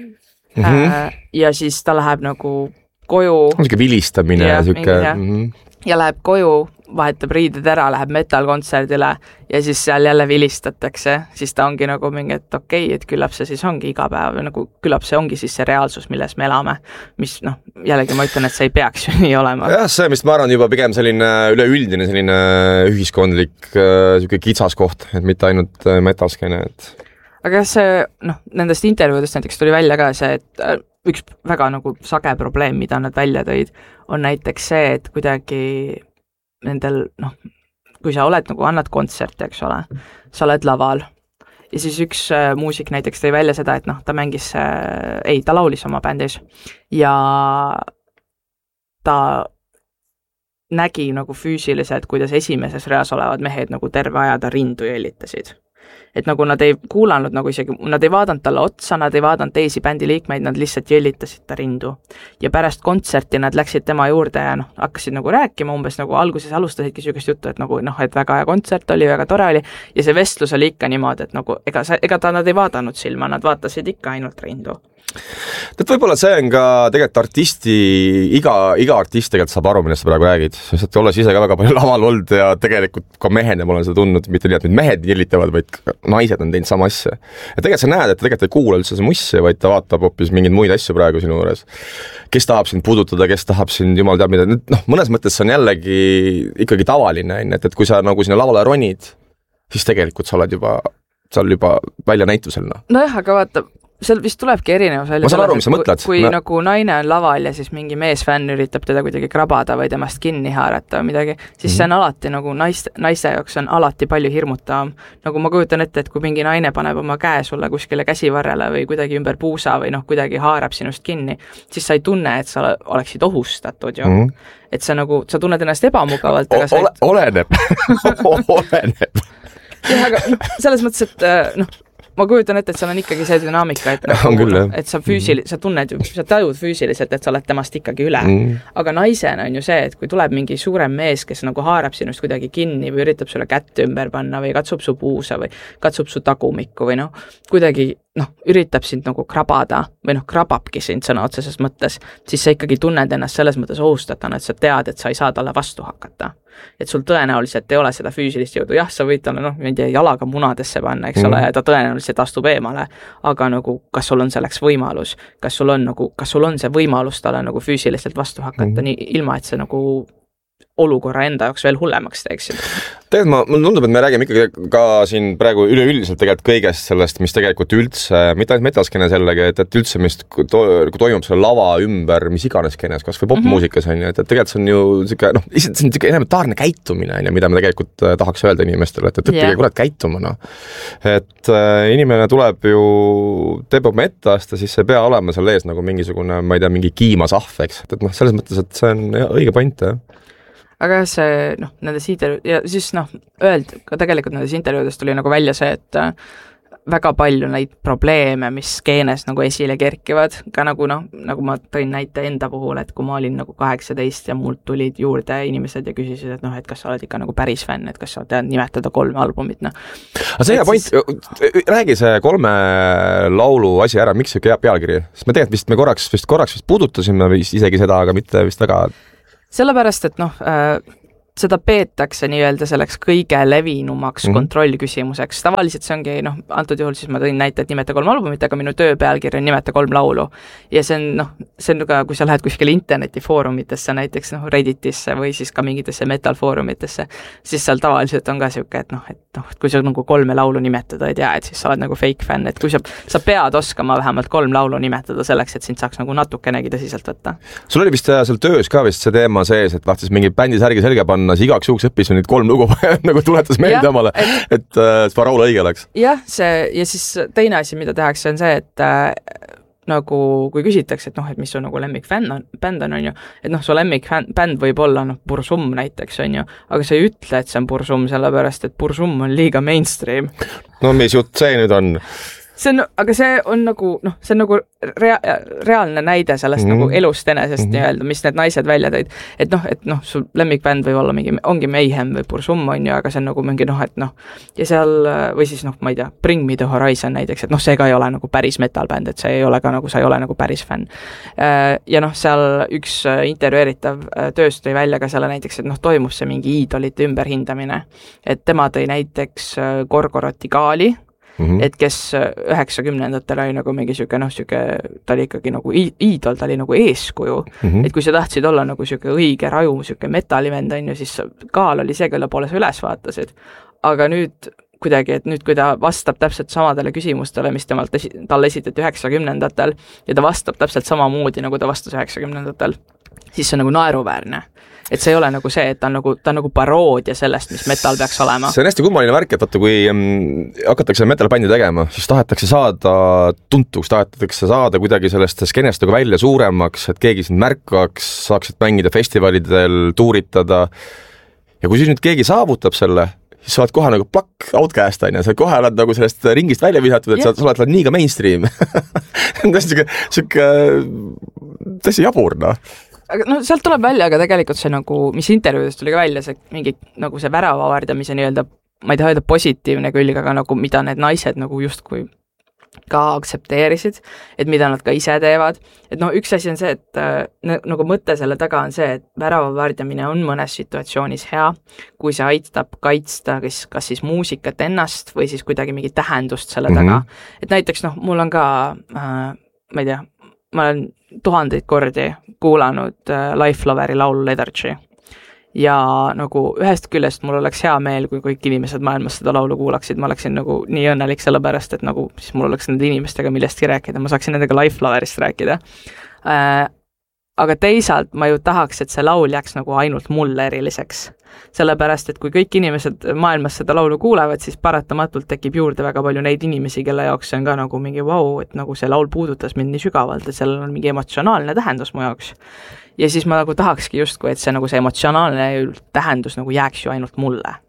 ja siis ta läheb nagu koju. Siuke vilistamine ja siuke. Ja läheb koju, vahetab riided ära, läheb metal-kontserdile ja siis seal jälle vilistatakse, siis ta ongi nagu mingi, et okei, et küllap see siis ongi iga päev, nagu küllap see ongi siis see reaalsus, milles me elame, mis noh, jällegi ma ütlen, et see ei peaks ju nii olema. Jah, see, mis ma arvan juba pigem selline üleüldine selline ühiskondlik siuke kitsaskoht, et mitte ainult metalskene, et... Aga see, noh, nendest intervjuudest näiteks tuli välja ka see, et üks väga nagu sage probleem, mida nad välja tõid, on näiteks see, et kuidagi nendel, noh, kui sa oled nagu, annad kontserte, eks ole, sa oled laval ja siis üks muusik näiteks tõi välja seda, et noh, ta mängis, ta laulis oma bändis ja ta nägi nagu füüsiliselt, kuidas esimeses reas olevad mehed nagu terve aja ta rindu jõllitasid. Et nagu nad ei kuulanud nagu isegi, nad ei vaadanud talle otsa, nad ei vaadanud teisi bändi liikmeid, nad lihtsalt jõllitasid ta rindu. Ja pärast kontserti nad läksid tema juurde ja noh, hakkasid nagu rääkima, umbes nagu alguses alustasidki süükest juttu, et nagu noh, et väga hea kontsert oli, väga tore oli ja see vestlus oli ikka niimoodi, et nagu nad ei vaadanud silma, nad vaatasid ikka ainult rindu. Et võib-olla see on ka tegelikult artisti, iga artist tegelikult saab aru, millest sa praegu räägid, sest olles ise ka väga palju laval olnud ja tegelikult ka mehena ma olen seda tundnud, mitte nii, et mehed jellitavad, vaid naised on teinud sama asja. Ja tegelikult sa näed, et tegelikult ei kuula üldse see mussi, vaid ta vaatab hoopis mingeid muid asju praegu sinu juures. Kes tahab sind puudutada, kes tahab sind jumal teab mida. Noh, mõnes mõttes see on jällegi ikkagi tavaline, et kui sa nagu sinna lavale ronid, siis tegelikult sa oled juba välja näitusel. Nojah, aga vaata, seal vist tulebki erinevus välja. Ma saan aru, mis sa mõtled. Kui nagu naine on laval ja siis mingi meesfänn üritab teda kuidagi krabada või temast kinni haarata või midagi, siis see on alati nagu naiste jaoks on alati palju hirmutavam. Nagu ma kujutan ette, et kui mingi naine paneb oma käe sulle kuskile käsivarrele või kuidagi ümber puusa või noh, kuidagi haarab sinust kinni, siis sa ei tunne, et sa oleksid ohustatud ju. Et sa nagu, sa tunned ennast ebamugavalt. Oleneb. Oleneb. Jah, aga selles mõttes, et noh, ma kujutan ette, et seal on ikkagi see dünaamika, et, et sa sa tunned ju, sa tajud füüsiliselt, et sa oled temast ikkagi üle. Aga naisena on ju see, et kui tuleb mingi suurem mees, kes nagu haarab sinust kuidagi kinni või üritab sulle kätt ümber panna või katsub su puusa või katsub su tagumikku või noh, kuidagi üritab sind nagu krabada või krababki sind sõna otseses mõttes, siis sa ikkagi tunned ennast selles mõttes ohustatana, et sa tead, et sa ei saa talle vastu hakata. Et sul tõenäoliselt ei ole seda füüsilist jõudu. Jah, sa võid talle jalaga munadesse panna, eks ole, ja ta tõenäoliselt astub eemale, aga nagu, kas sul on selleks võimalus, kas sul on see võimalus talle nagu füüsiliselt vastu hakata, nii ilma, et see nagu olukorra enda jaoks veel hullemaks teeksid. Tegelikult mulle tundub, et me räägime ikkagi ka siin praegu üleüldiselt tegelikult kõigest sellest, mis tegelikult üldse, mitte ainult metalskene sellega, et üldse, mis toimub selle lava ümber, mis iganes skenes, kas või popmuusikas on ju, et tegelikult see on ju siuke, noh, see on siuke elementaarne käitumine, mida me tegelikult tahaks öelda inimestele, et õppige kurat käituma, Et inimene tuleb ju, teeb oma ettast ja siis ei pea olema seal ees nagu mingisugune, ma ei tea, mingi kiimasahv, eks, et noh, selles mõttes, et see on õige point, jah. Aga see, noh, nendes ja siis, noh, ka tegelikult nendes intervjuudest tuli nagu välja see, et väga palju neid probleeme, mis skeenes nagu esile kerkivad, ka nagu, noh, nagu ma tõin näite enda puhul, et kui ma olin nagu 18 ja mult tulid juurde inimesed ja küsisid, et noh, et kas sa oled ikka nagu päris fänn, et kas sa tead nimetada 3 albumit, noh. Aga see hea point, räägi see 3 laulu asi ära, miks see pealkiri? Sest me tegelikult vist korraks puudutasime isegi seda, aga mitte vist väga... Sellepärast, et noh, seda peetakse nii-öelda selleks kõige levinumaks kontrollküsimuseks. Tavaliselt see ongi, noh, antud juhul siis ma tõin näite, et nimeta 3 albumit, aga minu töö pealkiri on nimeta 3 laulu. Ja see on, noh, see on ka, kui sa lähed kuskile internetifoorumitesse, näiteks noh, Redditisse või siis ka mingitesse metal-foorumitesse, siis seal tavaliselt on ka siuke, et noh, kui sa nagu 3 laulu nimetada ei tea, et siis sa oled nagu fake fänn, et kui sa pead oskama vähemalt 3 laulu nimetada selleks, et sind saaks nagu natukenegi tõsiselt võtta. Sul oli vist seal töös ka vist see teema sees, et tahtis mingi bändi särgi selge panna, siis igaks juhuks õppis neid 3 lugu nagu tuletas meelde omale, et Raul õige oleks. Jah, ja siis teine asi, mida tehakse, on see, et nagu kui küsitakse, et noh, et mis su nagu lemmikbänd on ju, et noh, su lemmikbänd võib olla noh, Burzum näiteks on ju, aga sa ei ütle, et see on Burzum, sellepärast, et Burzum on liiga mainstream. No mis jutt see nüüd on? aga see on nagu, see on nagu reaalne näide sellest nagu elust enesest nii-öelda, mis need naised välja tõid. Et sul lemmikbänd võib olla ongi Mayhem või Burzum on ju, aga see on nagu mingi ja seal, või siis ma ei tea, Bring Me The Horizon näiteks, et see ka ei ole nagu päris metalbänd, et see ei ole ka nagu, sa ei ole nagu päris fänn. Ja seal üks intervjueeritav tööst tõi välja ka selle näiteks, et toimub see mingi iidolite ümberhindamine, et tema tõi näiteks Gorgorod Digali, et kes 90-ndatel oli nagu mingi siuke, ta oli ikkagi nagu iidol, ta oli nagu eeskuju, et kui sa tahtsid olla nagu siuke õige raju, siuke metallivend on ju, siis Gaal oli see, kelle poole sa üles vaatasid, aga nüüd kuidagi, et nüüd, kui ta vastab täpselt samadele küsimustele, mis talle esitati 90-ndatel ja ta vastab täpselt samamoodi, nagu ta vastas 90-ndatel, siis see on nagu naeruväärne. Et see ei ole nagu see, et ta on nagu paroodia sellest, mis metal peaks olema. See on hästi kummaline värk, et vaata, kui hakatakse metalbändi tegema, siis tahetakse saada tuntuks, tahetakse saada kuidagi sellest skenest nagu välja suuremaks, et keegi sind märkaks, saaksid mängida festivalidel, tuuritada. Ja kui siis nüüd keegi saavutab selle, siis sa oled kohe nagu plakk outcast, sa kohe oled nagu sellest ringist välja visatud, et sa oled liiga mainstream. Tõesti jabur, Aga sealt tuleb välja, aga tegelikult see nagu, mis intervjuudest tuli ka välja, see mingi nagu see väravavardamise nii-öelda, ma ei taha öelda positiivne külg, aga nagu mida need naised nagu justkui ka aktsepteerisid, et mida nad ka ise teevad. Et üks asi on see, et nagu mõte selle taga on see, et väravavardamine on mõnes situatsioonis hea, kui see aitab kaitsta kas siis muusikat ennast või siis kuidagi mingi tähendust selle taga. Et näiteks mul on ka, ma ei tea, ma olen 1000 kordi kuulanud Life Loveri laulu Lethargy ja nagu ühest küljest mul oleks hea meel, kui kõik inimesed maailmas seda laulu kuulaksid, ma oleksin nagu nii õnnelik selle pärast, et nagu siis mul oleks nende inimestega millestki rääkida, ma saaksin nendega Life Loverist rääkida. Aga teisalt ma ju tahaks, et see laul jääks nagu ainult mulle eriliseks. Sellepärast, et kui kõik inimesed maailmas seda laulu kuulevad, siis paratamatult tekib juurde väga palju neid inimesi, kelle jaoks see on ka nagu mingi et nagu see laul puudutas mind nii sügavalt, et seal on mingi emotsionaalne tähendus mu jaoks. Ja siis ma nagu tahakski justkui, et see nagu see emotsionaalne tähendus nagu jääks ju ainult mulle.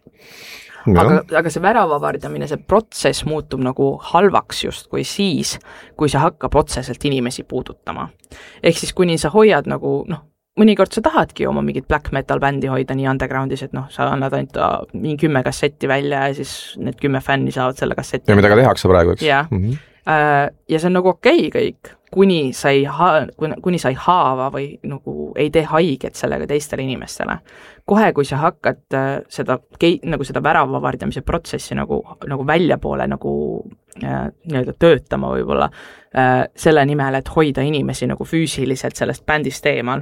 Aga see väravavardamine, see protsess muutub nagu halvaks justkui siis, kui see hakkab otseselt inimesi puudutama. Ehk siis kuni sa hoiad nagu, mõnikord sa tahadki oma mingit black metal bändi hoida nii undergroundis, et sa annad ainult mingi 10 kassetti välja ja siis need 10 fänni saavad selle kasseti. Ja mida ka tehakse praegu, eks? Ja. Ja see on nagu okei kõik, kuni sa ei haava või nagu ei tee haiget sellega teistele inimestele. Kohe, kui sa hakkad seda väravavardjamise protsessi nagu väljapoole nagu nii-öelda töötama võib-olla selle nimel, et hoida inimesi nagu füüsiliselt sellest bändist eemal,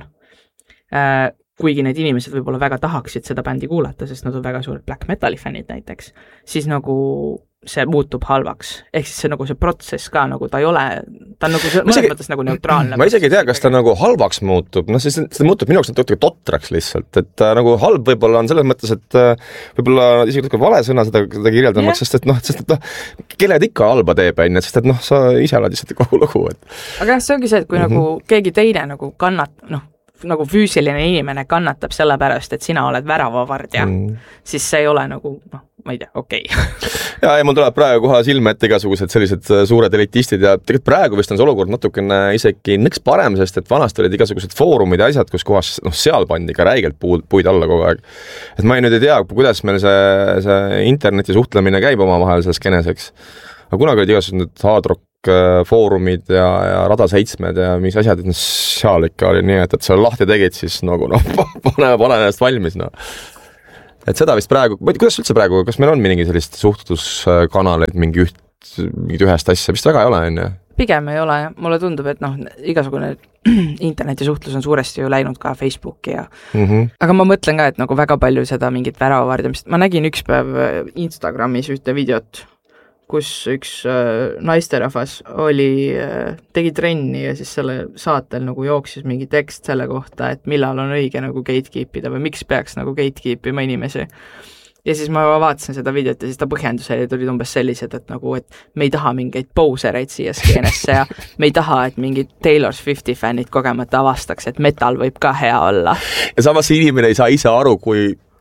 kuigi need inimesed võib-olla väga tahaksid seda bändi kuulata, sest nad on väga suured black metali fännid näiteks, siis nagu see muutub halvaks. Ehk siis see nagu see protsess ka nagu ta ei ole, ta on nagu mõnes mõttes nagu neutraalne. Ma isegi ei tea, kas ta nagu halvaks muutub, siis seda muutub minu jaoks natuke totraks lihtsalt, et nagu halb võib-olla on selles mõttes, et võib-olla isegi natuke vale sõna seda kirjeldamaks, sest et kelle ikka halba teeb, sest et sa ise oled lihtsalt kogu lugu. Aga see ongi see, et kui nagu keegi teine nagu nagu füüsiline inimene kannatab selle pärast, et sina oled väravavardja, siis see ei ole nagu, ma ei tea, okei. Ja mul tuleb praegu kohe silme ette igasugused sellised suured elitistid ja tegelikult praegu vist on see olukord natukene isegi nõks parem, sest et vanasti olid igasugused foorumid ja asjad, kus kohas seal pandi ka räigelt puid alla kogu aeg. Et ma ei nüüd ei tea, kuidas meil see interneti suhtlemine käib omavahel selles skeneseks. Aga kunagi olid igasugused hard rock foorumid ja Rada 7 ja mis asjad, et seal ikka oli nii, et seal lahti tegid, siis nagu pane ennast valmis. Et seda vist praegu, kuidas üldse praegu, kas meil on mingi sellist suhtluskanaleid mingit ühest asja, vist väga ei ole, on ju? Pigem ei ole, mulle tundub, et igasugune internetisuhtlus on suuresti ju läinud ka Facebooki ja aga ma mõtlen ka, et nagu väga palju seda mingit väravavardamist, ma nägin üks päev Instagramis ühte videot, kus üks naisterahvas tegi trenni ja siis selle saatel nagu jooksis mingi tekst selle kohta, et millal on õige nagu gatekeepida või miks peaks nagu gatekeepima inimesi. Ja siis ma vaatasin seda videot ja siis ta põhjendusel tulid umbes sellised, et nagu, et me ei taha mingeid posereid siia skeenesse ja me ei taha, et mingid Taylor Swifti fännid kogemata avastaks, et metal võib ka hea olla. Ja samas inimene ei saa ise aru, kui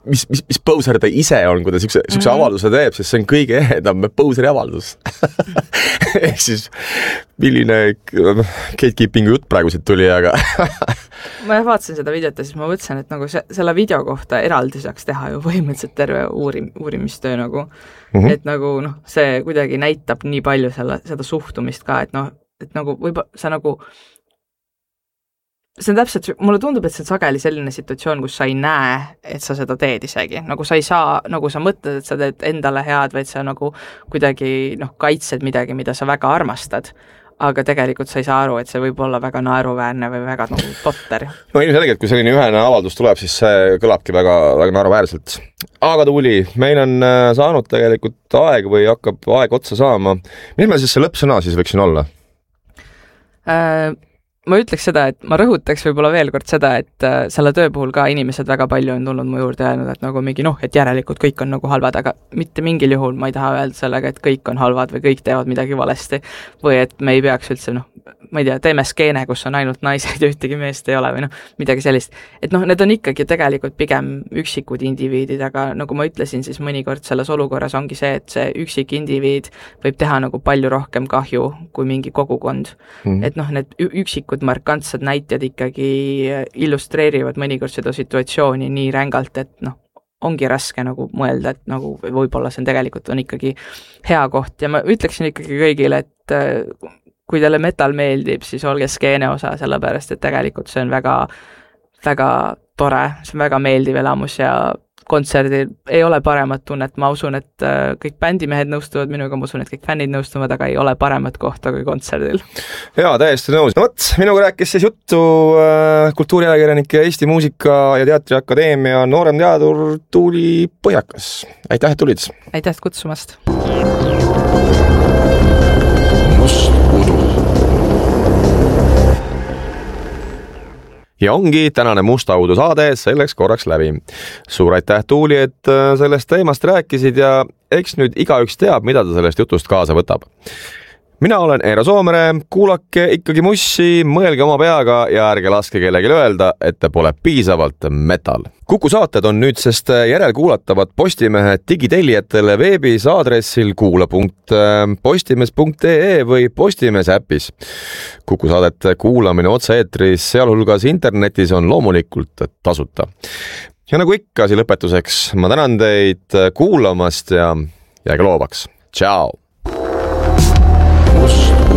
mis Bowser ta ise on, kui ta siukse avalduse teeb, siis see on kõige ehedam Bowseri avaldus. Ehk siis milline gatekeepingu jutt praegu siit tuli, aga ma vaatasin seda videot ja siis ma mõtlesin, et nagu selle video kohta eraldi saaks teha ju põhimõtteliselt terve uurimistöö nagu, et nagu see kuidagi näitab nii palju seda suhtumist ka, et nagu võib-olla sa nagu see on täpselt, mulle tundub, et see on sageli selline situatsioon, kus sa ei näe, et sa seda teed isegi. Nagu sa ei saa, nagu sa mõtled, et sa teed endale head, vaid sa nagu kuidagi kaitsed midagi, mida sa väga armastad. Aga tegelikult sa ei saa aru, et see võib olla väga naeruväärne või väga nagu totter. No ilmselgelt, kui selline ühene avaldus tuleb, siis see kõlabki väga, väga naeruväärselt. Aga Tuuli, meil on saanud tegelikult aeg või hakkab aeg otsa saama. Mis meil siis see lõppsõna siis võiksin olla? Ma ütleks seda, et ma rõhutaks võib-olla veel kord seda, et selle töö puhul ka inimesed väga palju on tulnud mu juurde öelnud, et nagu mingi et järelikult kõik on nagu halvad, aga mitte mingil juhul ma ei taha öelda sellega, et kõik on halvad või kõik teevad midagi valesti või et me ei peaks üldse, ma ei tea, teeme skeene, kus on ainult naised ja ühtegi meest ei ole või midagi sellist. Et need on ikkagi tegelikult pigem üksikud indiviidid, aga nagu ma ütlesin, siis mõnikord selles olukorras ongi see, et see üksik indiviid võib teha nagu palju rohkem kahju kui mingi kogukond. Et need üksikud markantsed näited ikkagi illustreerivad mõnikord seda situatsiooni nii rängalt, et ongi raske nagu mõelda, et nagu võib-olla see tegelikult on ikkagi hea koht ja ma ütleksin ikkagi kõigile, et kui teile metal meeldib, siis olge skeene osa, sellepärast, et tegelikult see on väga, väga tore, see on väga meeldiv elamus ja kontserdil ei ole paremat tunnet, ma usun, et kõik bändimehed nõustuvad minuga, ma usun, et kõik fännid nõustuvad, aga ei ole paremat kohta kui kontserdil. Jaa, täiesti nõus. No võt, minuga rääkis siis juttu kultuuriajakirjanik ja Eesti Muusika- ja Teatriakadeemia noorem teadur Tuuli Põhjakas. Aitäh, et tulid! Aitäh kutsumast! Ja ongi tänane Musta Udu saade selleks korraks läbi. Suur aitäh, Tuuli, et sellest teemast rääkisid ja eks nüüd igaüks teab, mida ta sellest jutust kaasa võtab. Mina olen Eero Soomere, kuulake ikkagi mussi, mõelge oma peaga ja ärge laske kellelegi öelda, et te pole piisavalt metal. Kuku saated on nüüdsest järelkuulatavad Postimehe digitellijatele veebis aadressil kuula.postimes.ee või Postimees äpis. Kuku saadete kuulamine otse-eetris, sealhulgas internetis on loomulikult tasuta. Ja nagu ikka lõpetuseks, ma tänan teid kuulamast ja jääge loovaks. Tšau!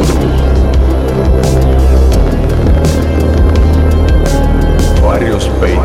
Varjus peit.